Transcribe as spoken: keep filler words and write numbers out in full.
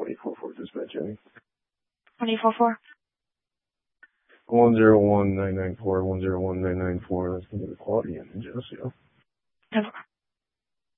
twenty four four dispatch, Jenny. twenty four four. one zero one nine nine four, one zero one nine nine four. That's going to be the quality engine, Josio. Over.